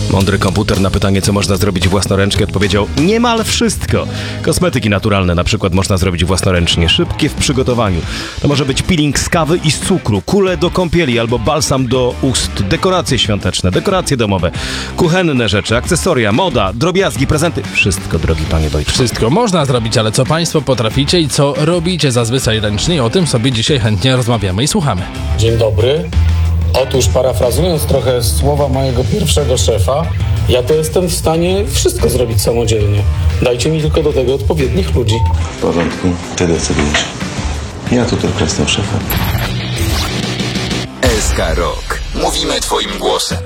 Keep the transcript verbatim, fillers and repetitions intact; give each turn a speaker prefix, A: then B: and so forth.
A: Mądry komputer na pytanie, co można zrobić własnoręcznie, odpowiedział niemal wszystko. Kosmetyki naturalne na przykład można zrobić własnoręcznie, szybkie w przygotowaniu. To może być peeling z kawy i z cukru, kule do kąpieli albo balsam do ust, dekoracje świąteczne, dekoracje domowe, kuchenne rzeczy, akcesoria, moda, drobiazgi, prezenty. Wszystko, drogi panie Wojtku.
B: Wszystko można zrobić, ale co państwo potraficie i co robicie zazwyczaj ręcznie? O tym sobie dzisiaj chętnie rozmawiamy i słuchamy.
C: Dzień dobry. Otóż parafrazując trochę słowa mojego pierwszego szefa, ja to jestem w stanie wszystko zrobić samodzielnie. Dajcie mi tylko do tego odpowiednich ludzi.
D: W porządku, ty decydujesz. Ja tu tylko jestem szefem.
E: S K Rock. Mówimy twoim głosem.